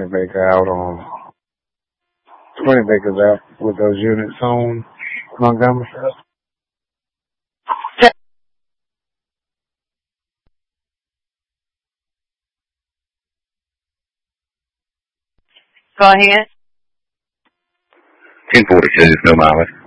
Baker out on 20 Baker's out with those units on Montgomery. Go ahead. 1042, no mileage.